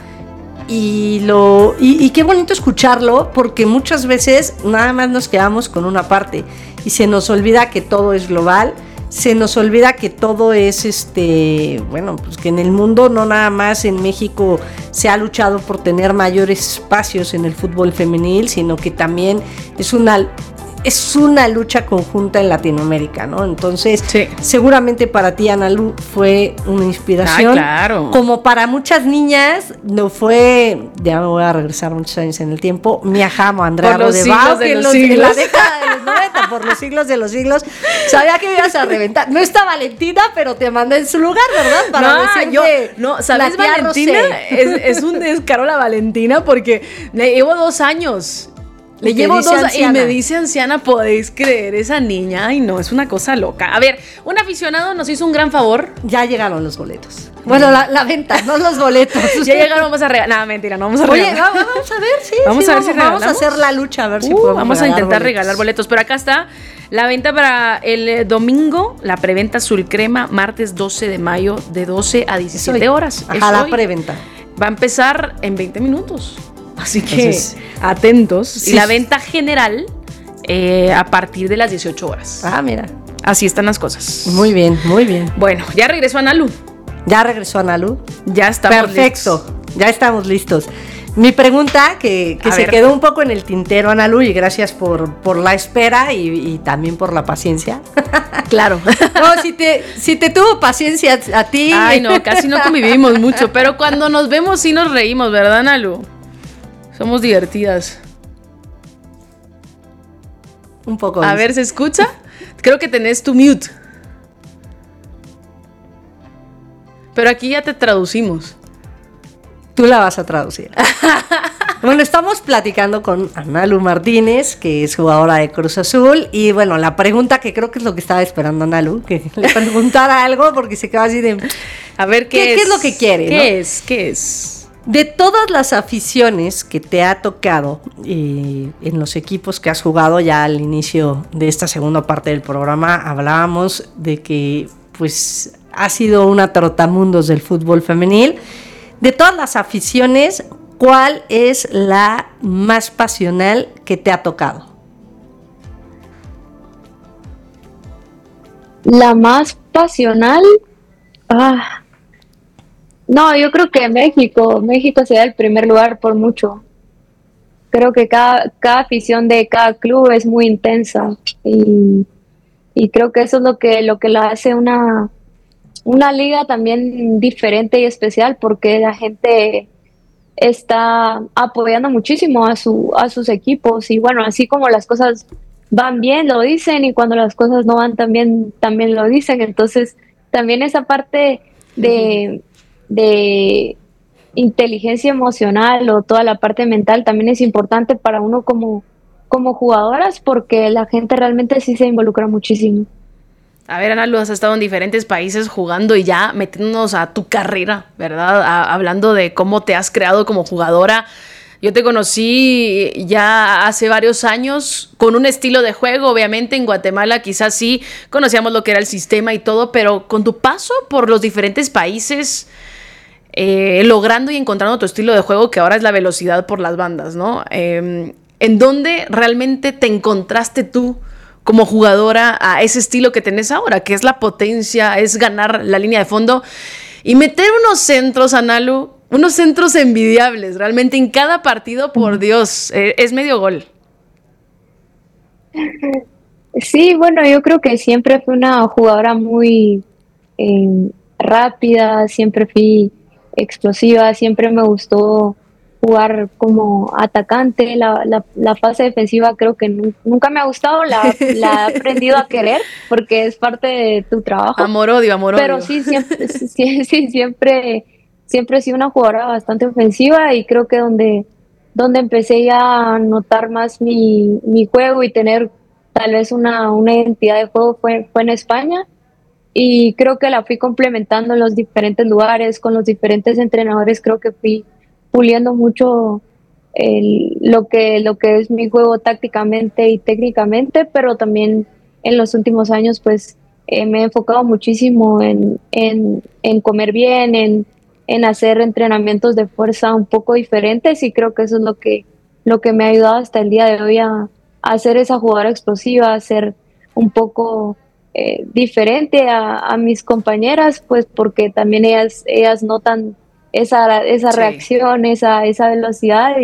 Y qué bonito escucharlo, porque muchas veces nada más nos quedamos con una parte y se nos olvida que todo es global, se nos olvida que todo es pues que en el mundo, no nada más en México se ha luchado por tener mayores espacios en el fútbol femenil, sino que también es una lucha conjunta en Latinoamérica, ¿no? Entonces, sí, seguramente para ti, Analu, fue una inspiración. Claro. Como para muchas niñas, no fue, ya me voy a regresar muchos años en el tiempo, Mia Hamm o Andrea Rodebao, que en la década de los 90, por los siglos de los siglos, sabía que me ibas a reventar. No está Valentina, pero te mandé en su lugar, ¿verdad? Para ¿sabes? Valentina es un descaro la Valentina, porque le llevo 2 años. Le llevo 2 y me dice anciana, ¿podéis creer esa niña? Ay, no, es una cosa loca. A ver, un aficionado nos hizo un gran favor. Ya llegaron los boletos. Bueno, la venta, no los boletos. Ya llegaron, vamos a regalar. No, mentira, no vamos a regalar. Oye, vamos a ver, sí. Vamos a ver si regalamos. Vamos a hacer la lucha, a ver si podemos vamos a intentar regalar boletos. Pero acá está la venta para el domingo, la preventa azul crema, martes 12 de mayo, de 12 a 17 horas. Ajá, la preventa. Va a empezar en 20 minutos. Así que entonces, atentos. Sí. Y la venta general a partir de las 18 horas. Ah, mira. Así están las cosas. Muy bien, muy bien. Bueno, ya regresó Analu. ¿Ya regresó Analu? Ya estamos Perfecto, listos. Ya estamos listos. Mi pregunta, que se quedó un poco en el tintero, Analu, y gracias por la espera y también por la paciencia. Claro. No, si te tuvo paciencia a ti. Ay, no, casi no convivimos mucho, pero cuando nos vemos sí nos reímos, ¿verdad, Analu? Somos divertidas. Un poco. A ver, ¿se escucha? Creo que tenés tu mute. Pero aquí ya te traducimos. Tú la vas a traducir. Bueno, estamos platicando con Analu Martínez, que es jugadora de Cruz Azul. Y bueno, la pregunta que creo que es lo que estaba esperando Analu, que le preguntara algo, porque se quedó así de... A ver, ¿qué es lo que quiere? ¿Qué es? De todas las aficiones que te ha tocado en los equipos que has jugado, ya al inicio de esta segunda parte del programa hablábamos de que pues ha sido una trotamundos del fútbol femenil. De todas las aficiones, ¿cuál es la más pasional que te ha tocado? La más pasional, no, yo creo que México se da el primer lugar por mucho. Creo que cada afición de cada club es muy intensa y creo que eso es lo que la hace una liga también diferente y especial, porque la gente está apoyando muchísimo a sus equipos, y bueno, así como las cosas van bien lo dicen, y cuando las cosas no van tan bien también lo dicen. Entonces también esa parte de inteligencia emocional o toda la parte mental también es importante para uno como jugadoras, porque la gente realmente sí se involucra muchísimo. A ver, Analu, has estado en diferentes países jugando y ya metiéndonos a tu carrera, ¿verdad? Hablando de cómo te has creado como jugadora. Yo te conocí ya hace varios años con un estilo de juego. Obviamente en Guatemala quizás sí conocíamos lo que era el sistema y todo, pero con tu paso por los diferentes países, logrando y encontrando tu estilo de juego, que ahora es la velocidad por las bandas, ¿no? ¿En dónde realmente te encontraste tú como jugadora a ese estilo que tenés ahora, que es la potencia, es ganar la línea de fondo y meter unos centros, Analu, unos centros envidiables, realmente en cada partido, por Dios, es medio gol? Sí, bueno, yo creo que siempre fui una jugadora muy rápida, siempre fui explosiva, siempre me gustó jugar como atacante. La fase defensiva creo que nunca me ha gustado, la he aprendido a querer porque es parte de tu trabajo. Amor-odio. Pero sí, siempre he sido una jugadora bastante ofensiva, y creo que donde empecé ya a notar más mi juego y tener tal vez una identidad de juego fue en España, y creo que la fui complementando en los diferentes lugares, con los diferentes entrenadores. Creo que fui puliendo mucho lo que es mi juego tácticamente y técnicamente, pero también en los últimos años pues me he enfocado muchísimo en comer bien, en hacer entrenamientos de fuerza un poco diferentes, y creo que eso es lo que me ha ayudado hasta el día de hoy a ser esa jugadora explosiva, a ser un poco diferente a mis compañeras, pues porque también ellas notan esa reacción, esa velocidad,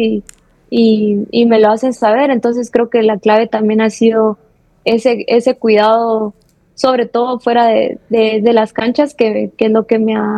y me lo hacen saber. Entonces creo que la clave también ha sido ese cuidado, sobre todo fuera de las canchas, que es lo que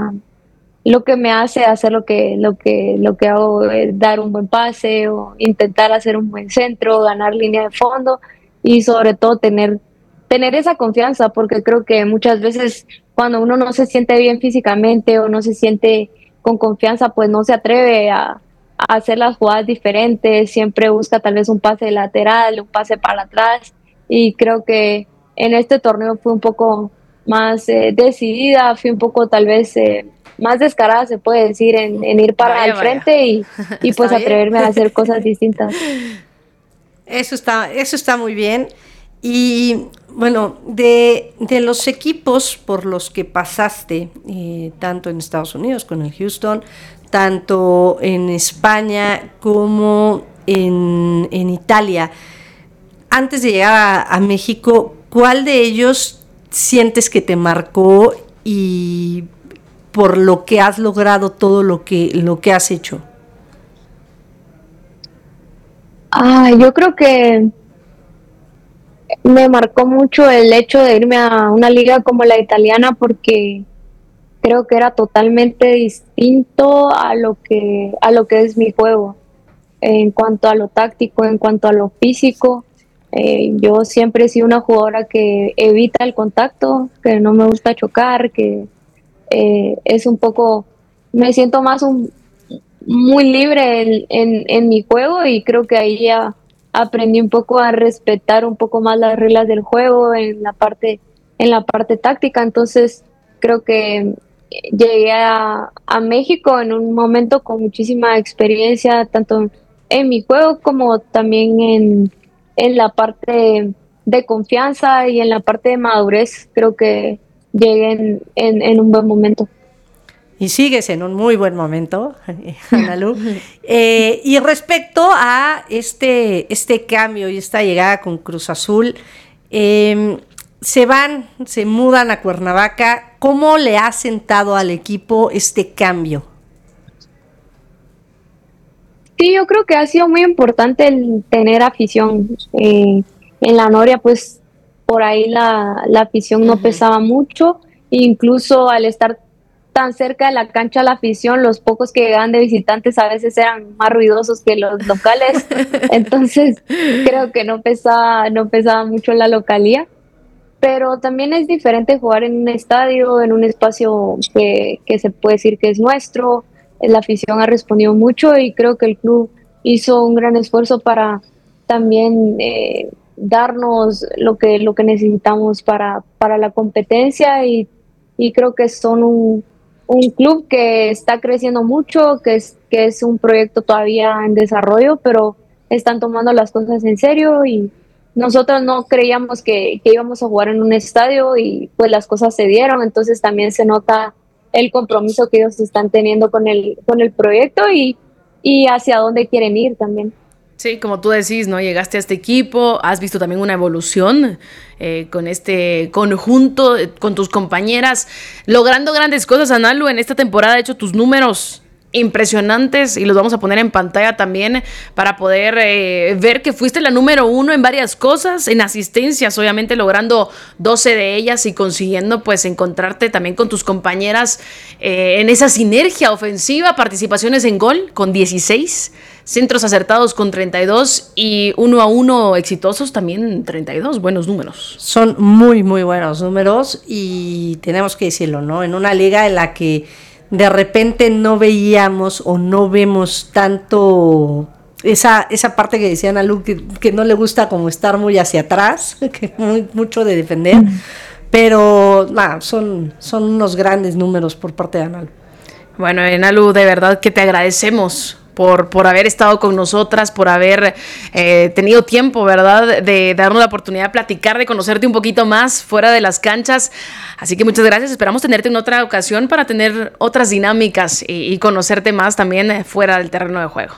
me hace hacer lo que hago, dar un buen pase o intentar hacer un buen centro, ganar línea de fondo, y sobre todo tener esa confianza, porque creo que muchas veces cuando uno no se siente bien físicamente o no se siente con confianza, pues no se atreve a hacer las jugadas diferentes, siempre busca tal vez un pase lateral, un pase para atrás, y creo que en este torneo fui un poco más decidida, fui un poco tal vez más descarada, se puede decir, en ir para el frente y pues atreverme a hacer cosas distintas. Eso está muy bien. Y bueno, de los equipos por los que pasaste, tanto en Estados Unidos con el Houston, tanto en España como en Italia, antes de llegar a México, ¿cuál de ellos sientes que te marcó y por lo que has logrado, todo lo que has hecho? Yo creo que me marcó mucho el hecho de irme a una liga como la italiana, porque creo que era totalmente distinto a lo que es mi juego, en cuanto a lo táctico, en cuanto a lo físico. Yo siempre he sido una jugadora que evita el contacto, que no me gusta chocar, que es un poco, me siento más muy libre en mi juego, y creo que ahí ya aprendí un poco a respetar un poco más las reglas del juego en la parte táctica. Entonces creo que llegué a México en un momento con muchísima experiencia, tanto en mi juego como también en la parte de confianza y en la parte de madurez. Creo que llegué en un buen momento. Y sigues en un muy buen momento, Analu. Y respecto a este cambio y esta llegada con Cruz Azul, se mudan a Cuernavaca. ¿Cómo le ha sentado al equipo este cambio? Sí, yo creo que ha sido muy importante el tener afición. En la Noria, pues por ahí la afición no pesaba mucho. Incluso al estar tan cerca de la cancha, la afición, los pocos que llegaban de visitantes a veces eran más ruidosos que los locales. Entonces creo que no pesaba mucho la localía. Pero también es diferente jugar en un estadio, en un espacio que se puede decir que es nuestro. La afición ha respondido mucho, y creo que el club hizo un gran esfuerzo para también darnos lo que necesitamos para la competencia, y creo que son un club que está creciendo mucho, que es un proyecto todavía en desarrollo, pero están tomando las cosas en serio, y nosotros no creíamos que íbamos a jugar en un estadio, y pues las cosas se dieron. Entonces también se nota el compromiso que ellos están teniendo con el proyecto y hacia dónde quieren ir también. Sí, como tú decís, ¿no? Llegaste a este equipo, has visto también una evolución con este conjunto, con tus compañeras, logrando grandes cosas. Analu, en esta temporada, de hecho, tus números impresionantes, y los vamos a poner en pantalla también para poder ver que fuiste la número 1 en varias cosas, en asistencias, obviamente logrando 12 de ellas y consiguiendo pues encontrarte también con tus compañeras en esa sinergia ofensiva, participaciones en gol con 16, centros acertados con 32 y 1-1 exitosos también 32, buenos números. Son muy, muy buenos números, y tenemos que decirlo, ¿no? En una liga en la que de repente no veíamos o no vemos tanto esa parte que decía Analu, que no le gusta como estar muy hacia atrás, que mucho de defender, pero son unos grandes números por parte de Analu. Bueno, Analu, de verdad que te agradecemos por haber estado con nosotras, por haber tenido tiempo, ¿verdad?, de darnos la oportunidad de platicar, de conocerte un poquito más fuera de las canchas. Así que muchas gracias. Esperamos tenerte en otra ocasión para tener otras dinámicas y conocerte más también fuera del terreno de juego.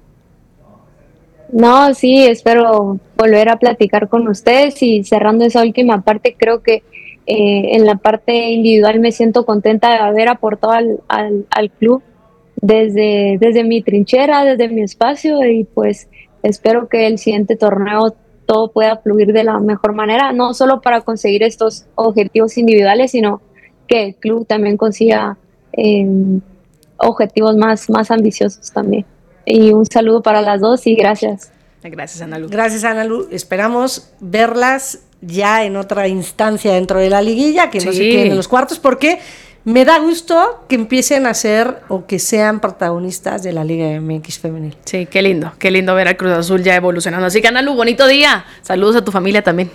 No, sí, espero volver a platicar con ustedes. Y cerrando esa última parte, creo que en la parte individual me siento contenta de haber aportado al club desde mi trinchera, desde mi espacio, y pues espero que el siguiente torneo todo pueda fluir de la mejor manera, no solo para conseguir estos objetivos individuales, sino que el club también consiga objetivos más ambiciosos también. Y un saludo para las dos, y gracias. Gracias, Analu. Gracias, Analu. Esperamos verlas ya en otra instancia dentro de la liguilla, que no se queden en los cuartos, porque me da gusto que empiecen a ser o que sean protagonistas de la Liga MX femenil. Sí, qué lindo ver al Cruz Azul ya evolucionando. Así que, Analu, bonito día. Saludos a tu familia también.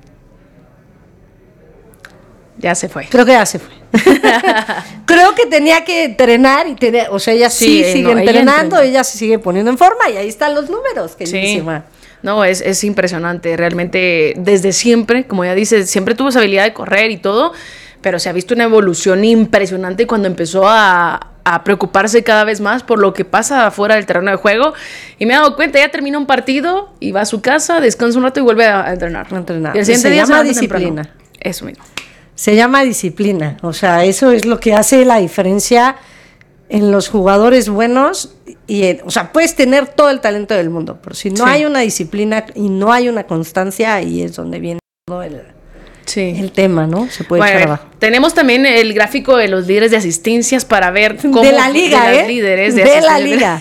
Ya se fue. Creo que ya se fue. Creo que tenía que entrenar, o sea, ella sigue entrenando, ella se sigue poniendo en forma, y ahí están los números. Queridísima. Sí. No, es impresionante, realmente, desde siempre, como ya dices, siempre tuvo esa habilidad de correr y todo, pero se ha visto una evolución impresionante cuando empezó a preocuparse cada vez más por lo que pasa afuera del terreno de juego, y me he dado cuenta, ya termina un partido y va a su casa, descansa un rato y vuelve a entrenar. Y el siguiente día se llama disciplina. Temprano. Eso mismo. Se llama disciplina, o sea, eso es lo que hace la diferencia en los jugadores buenos. O sea, puedes tener todo el talento del mundo, pero si no hay una disciplina y no hay una constancia, ahí es donde viene todo el tema, ¿no? Se puede echar abajo. Tenemos también el gráfico de los líderes de asistencias para ver cómo de la liga, de las líderes de la liga.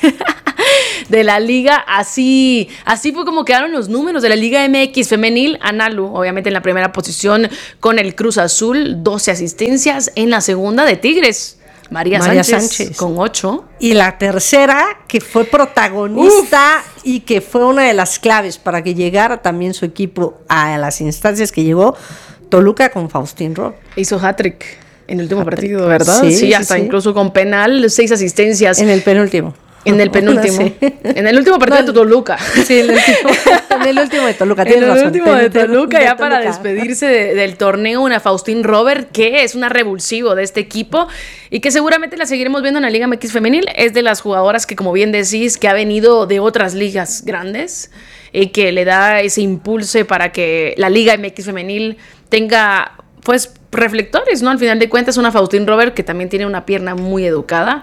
De la liga, así fue como quedaron los números de la Liga MX femenil. Analu, obviamente en la primera posición con el Cruz Azul, 12 asistencias. En la segunda de Tigres, María Sánchez con 8. Y la tercera, que fue protagonista y que fue una de las claves para que llegara también su equipo a las instancias que llegó, Toluca con Faustín Rob. Hizo hat-trick en el último partido, ¿verdad? Sí, hasta incluso con penal, 6 asistencias. En el penúltimo. En el penúltimo. Sí. En el último partido de Toluca. Sí, en el último de Toluca. En el último de Toluca, ya para despedirse del torneo, una Faustín Robert, que es una revulsivo de este equipo y que seguramente la seguiremos viendo en la Liga MX femenil. Es de las jugadoras que, como bien decís, que ha venido de otras ligas grandes y que le da ese impulso para que la Liga MX femenil tenga, pues, reflectores, ¿no? Al final de cuentas, una Faustín Robert que también tiene una pierna muy educada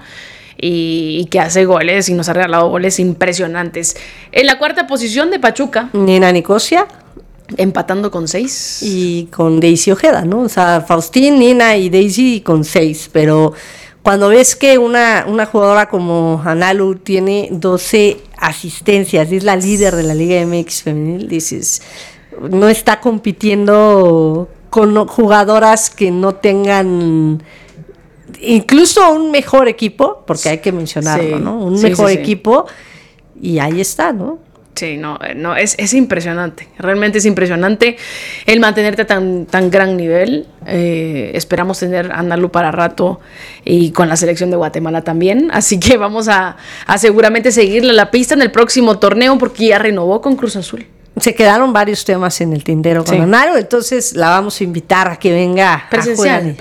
y que hace goles y nos ha regalado goles impresionantes. En la cuarta posición de Pachuca, Nina Nicosia, empatando con 6. Y con Daisy Ojeda, ¿no? O sea, Faustín, Nina y Daisy con 6. Pero cuando ves que una jugadora como Analu tiene 12 asistencias, es la líder de la Liga MX femenil, dices, no está compitiendo con jugadoras que no tengan incluso un mejor equipo, porque hay que mencionarlo, ¿no? Un mejor equipo, y ahí está, ¿no? Sí, no, es impresionante, realmente es impresionante el mantenerte a tan gran nivel. Esperamos tener a Analu para rato y con la selección de Guatemala también, así que vamos a seguramente seguirle la pista en el próximo torneo porque ya renovó con Cruz Azul. Se quedaron varios temas en el tintero con Analu, entonces la vamos a invitar a que venga presencial,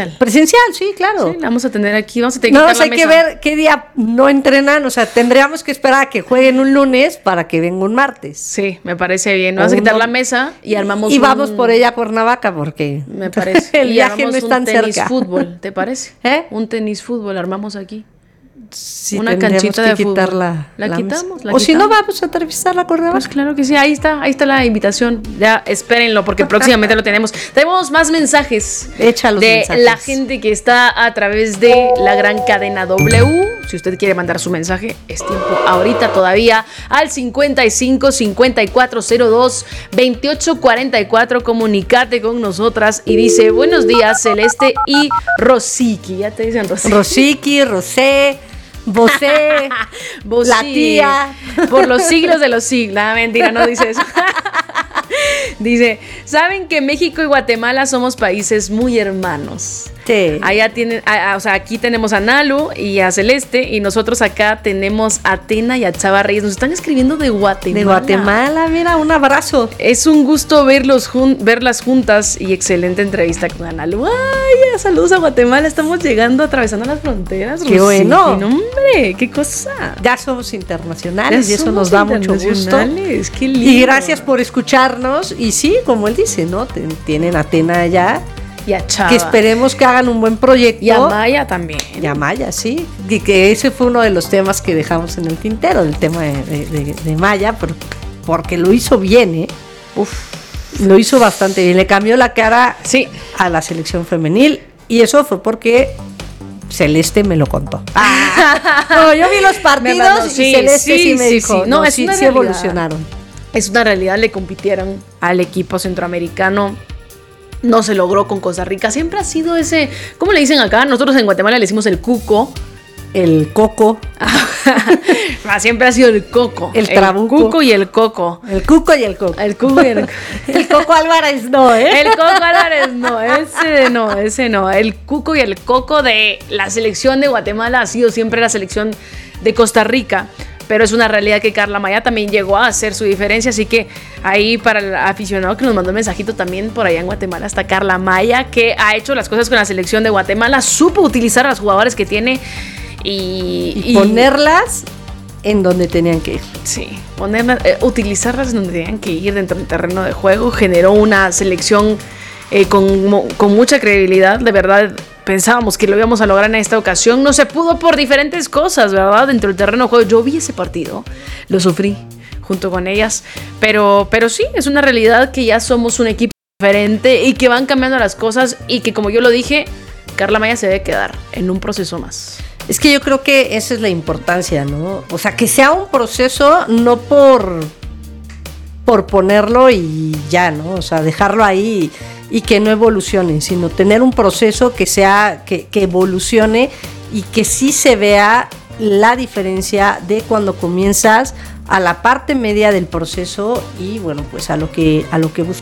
sí, claro. Sí, la vamos a tener aquí, vamos a tener que hay que ver qué día no entrenan, o sea, tendríamos que esperar a que jueguen un lunes para que venga un martes. Sí, me parece bien. Vamos a quitar la mesa y armamos vamos por ella a Cuernavaca porque me parece. El viaje no es tan cerca. Un tenis fútbol, ¿te parece? Un tenis fútbol armamos aquí. Sí, una canchita de fútbol. La quitamos. Si no, vamos a aterrizar la Cuernavaca. Pues claro que sí, ahí está la invitación. Ya espérenlo porque próximamente lo tenemos. Tenemos más mensajes de la gente que está a través de la gran cadena W. Si usted quiere mandar su mensaje, es tiempo ahorita todavía al 55 5402 2844. Comunicate con nosotras y dice: buenos días, Celeste y Rosiki. Ya te dicen Rosiki. Rosiki, Rosé, Bosé, la tía. Por los siglos de los siglos. Nada, mentira, no dice eso. Dice: ¿saben que México y Guatemala somos países muy hermanos? Sí. Allá tienen, o sea, aquí tenemos a Nalu y a Celeste, y nosotros acá tenemos a Atena y a Chava Reyes. Nos están escribiendo de Guatemala. De Guatemala, mira, un abrazo. Es un gusto verlas juntas y excelente entrevista con Nalu. Ay, saludos a Guatemala, estamos llegando, atravesando las fronteras. Qué bueno. Hombre, qué cosa. Ya somos internacionales y eso nos da mucho gusto. Qué lindo. Y gracias por escucharnos. Y sí, como él dice, ¿no? Tienen a Atena allá. Y a Chava. Que esperemos que hagan un buen proyecto. Y a Maya también. Y a Maya, sí. Y que ese fue uno de los temas que dejamos en el tintero, el tema de Maya, porque lo hizo bien, ¿eh? Lo hizo bastante bien. Le cambió la cara a la selección femenil. Y eso fue porque Celeste me lo contó. No, yo vi los partidos y Celeste sí me dijo. No, sí evolucionaron. Es una realidad, le compitieron al equipo centroamericano. No se logró con Costa Rica. Siempre ha sido ese, ¿cómo le dicen acá? Nosotros en Guatemala le decimos el cuco. El coco. Siempre ha sido el coco. El trabuco. El cuco y el coco. El cuco y el coco. El cuco y el El Coco Álvarez no, ¿eh? El Coco Álvarez no, ese no. El cuco y el coco de la selección de Guatemala ha sido siempre la selección de Costa Rica. Pero es una realidad que Carla Maya también llegó a hacer su diferencia, así que ahí para el aficionado que nos mandó un mensajito también por allá en Guatemala está Carla Maya, que ha hecho las cosas con la selección de Guatemala, supo utilizar a los jugadores que tiene y ponerlas en donde tenían que ir. Sí, utilizarlas en donde tenían que ir dentro del terreno de juego, generó una selección con mucha credibilidad, de verdad. Pensábamos que lo íbamos a lograr en esta ocasión. No se pudo por diferentes cosas, ¿verdad? Dentro del terreno de juego. Yo vi ese partido, lo sufrí junto con ellas. Pero sí, es una realidad que ya somos un equipo diferente y que van cambiando las cosas y que, como yo lo dije, Carla Maya se debe quedar en un proceso más. Es que yo creo que esa es la importancia, ¿no? O sea, que sea un proceso no por ponerlo y ya, ¿no? O sea, dejarlo ahí y que no evolucione, sino tener un proceso que evolucione y que sí se vea la diferencia de cuando comienzas a la parte media del proceso y bueno, pues a lo que buscas.